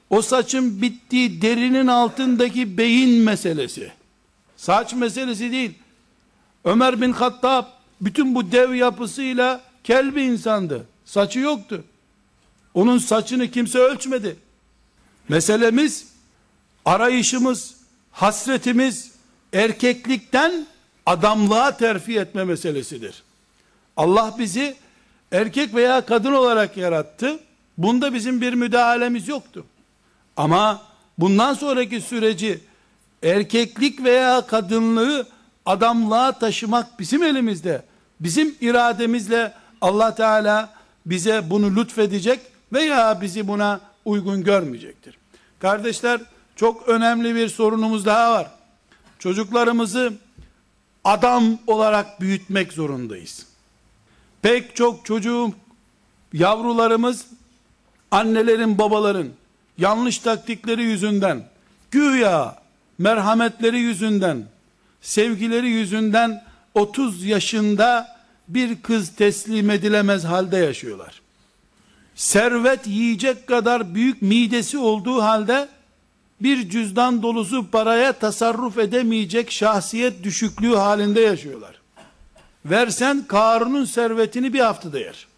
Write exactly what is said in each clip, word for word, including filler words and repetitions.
O saçın bittiği derinin altındaki beyin meselesi. Saç meselesi değil. Ömer bin Hattab bütün bu dev yapısıyla kel bir insandı. Saçı yoktu. Onun saçını kimse ölçmedi. Meselemiz, arayışımız, hasretimiz erkeklikten adamlığa terfi etme meselesidir. Allah bizi erkek veya kadın olarak yarattı. Bunda bizim bir müdahalemiz yoktu. Ama bundan sonraki süreci erkeklik veya kadınlığı adamlığa taşımak bizim elimizde. Bizim irademizle Allah Teala bize bunu lütfedecek veya bizi buna uygun görmeyecektir. Kardeşler, çok önemli bir sorunumuz daha var. Çocuklarımızı adam olarak büyütmek zorundayız. Pek çok çocuğum, yavrularımız annelerin, babaların yanlış taktikleri yüzünden, güya merhametleri yüzünden, sevgileri yüzünden otuz yaşında bir kız teslim edilemez halde yaşıyorlar. Servet yiyecek kadar büyük midesi olduğu halde bir cüzdan dolusu paraya tasarruf edemeyecek şahsiyet düşüklüğü halinde yaşıyorlar. Versen Karun'un servetini bir haftada yer.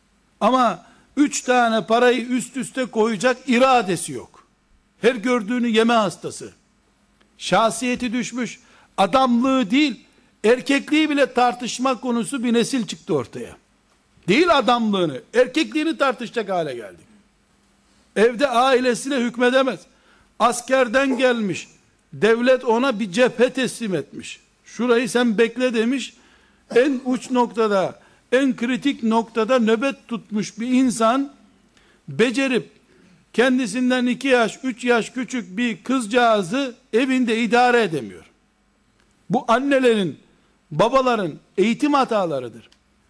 Ama üç tane parayı üst üste koyacak iradesi yok. Her gördüğünü yeme hastası. Şahsiyeti düşmüş, adamlığı değil, erkekliği bile tartışma konusu bir nesil çıktı ortaya. Değil adamlığını, erkekliğini tartışacak hale geldik. Evde ailesine hükmedemez. Askerden gelmiş, devlet ona bir cephe teslim etmiş. Şurayı sen bekle demiş. En uç noktada, en kritik noktada nöbet tutmuş bir insan becerip kendisinden iki yaş, üç yaş küçük bir kızcağızı evinde idare edemiyor. Bu annelerin, babaların eğitim hatalarıdır.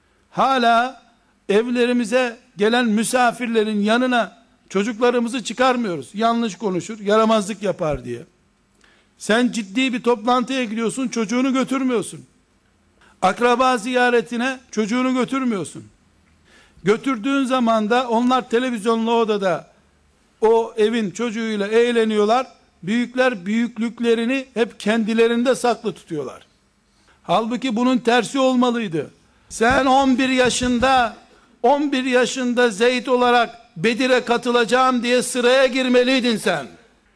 Hala evlerimize gelen misafirlerin yanına çocuklarımızı çıkarmıyoruz. Yanlış konuşur, yaramazlık yapar diye. Sen ciddi bir toplantıya gidiyorsun, çocuğunu götürmüyorsun. Akraba ziyaretine çocuğunu götürmüyorsun. Götürdüğün zaman da onlar televizyonlu odada o evin çocuğuyla eğleniyorlar. Büyükler büyüklüklerini hep kendilerinde saklı tutuyorlar. Halbuki bunun tersi olmalıydı. Sen on bir yaşında on bir yaşında Zeyd olarak Bedir'e katılacağım diye sıraya girmeliydin sen.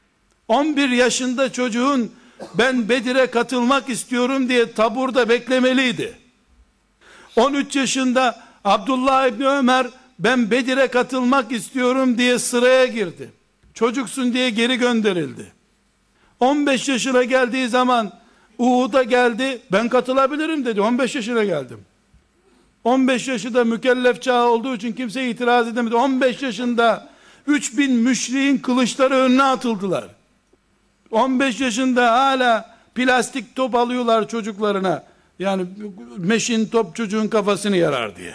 on bir yaşında çocuğun ben Bedir'e katılmak istiyorum diye taburda beklemeliydi. on üç yaşında Abdullah İbni Ömer ben Bedir'e katılmak istiyorum diye sıraya girdi. Çocuksun diye geri gönderildi. on beş yaşına geldiği zaman Uhud'a geldi, ben katılabilirim dedi. on beş yaşına geldim. on beş yaşı da mükellef çağı olduğu için kimse itiraz edemedi. on beş yaşında üç bin müşriğin kılıçları önüne atıldılar. on beş yaşında hala plastik top alıyorlar çocuklarına. Yani meşin top çocuğun kafasını yarar diye.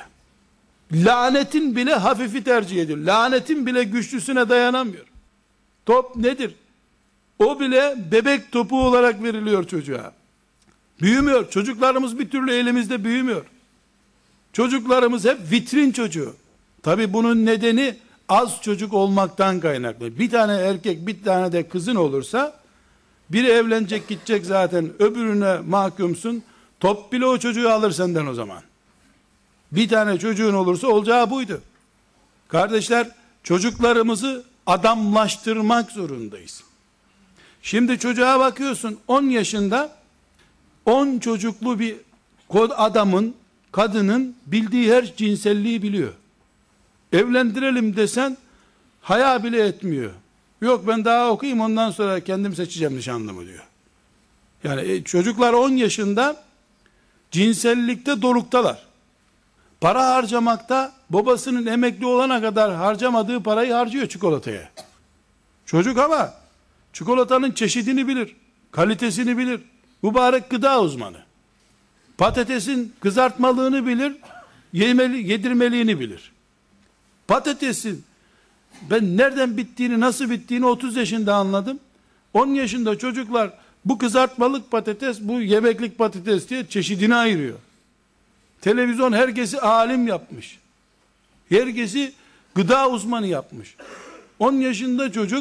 Lanetin bile hafifi tercih ediyor. Lanetin bile güçlüsüne dayanamıyor. Top nedir? O bile bebek topu olarak veriliyor çocuğa. Büyümüyor. Çocuklarımız bir türlü elimizde büyümüyor. Çocuklarımız hep vitrin çocuğu. Tabi bunun nedeni az çocuk olmaktan kaynaklı. Bir tane erkek, bir tane de kızın olursa biri evlenecek gidecek zaten, öbürüne mahkumsun. Top bile o çocuğu alır senden o zaman. Bir tane çocuğun olursa olacağı buydu. Kardeşler, çocuklarımızı adamlaştırmak zorundayız. Şimdi çocuğa bakıyorsun, on yaşında on çocuklu bir adamın, kadının bildiği her cinselliği biliyor. Evlendirelim desen haya bile etmiyor. Yok ben daha okuyayım ondan sonra kendim seçeceğim nişanlımı diyor. Yani e, çocuklar on yaşında cinsellikte doruktalar. Para harcamakta babasının emekli olana kadar harcamadığı parayı harcıyor çikolataya. Çocuk ama çikolatanın çeşidini bilir, kalitesini bilir. Mübarek gıda uzmanı. Patatesin kızartmalığını bilir, yemeli, yedirmeliğini bilir. Patatesin ben nereden bittiğini, nasıl bittiğini otuz yaşında anladım. on yaşında çocuklar bu kızartmalık patates, bu yemeklik patates diye çeşidini ayırıyor. Televizyon herkesi alim yapmış. Herkesi gıda uzmanı yapmış. on yaşında çocuk